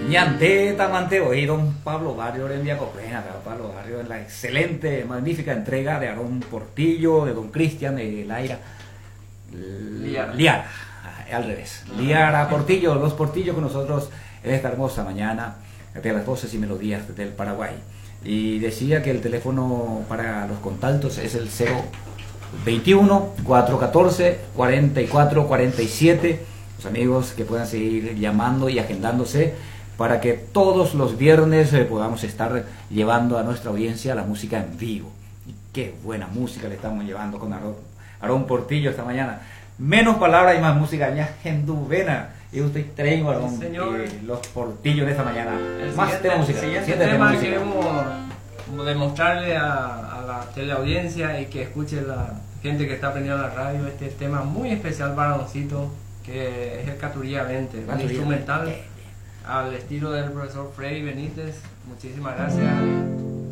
Ñante Tamante hoy don Pablo Barrio en Viacopena, Pablo Barrio en la excelente, magnífica entrega de Aarón Portillo, de don Cristian de Laira Liara, al revés, Liara Portillo, los Portillos con nosotros en esta hermosa mañana de las voces y melodías del Paraguay. Y decía que el teléfono para los contactos es el 021-414-4447. Los amigos que puedan seguir llamando y agendándose para que todos los viernes podamos estar llevando a nuestra audiencia la música en vivo. Y qué buena música le estamos llevando con Aarón Portillo esta mañana. Menos palabras y más música, ya en Duvena. Y usted trae los Portillos de esta mañana. Más tema musical. El siguiente tema queremos demostrarle a la teleaudiencia y que escuche la gente que está aprendiendo la radio este tema muy especial para Doncito, que es el Caturía 20, un instrumental al estilo del profesor Freddy Benítez. Muchísimas gracias.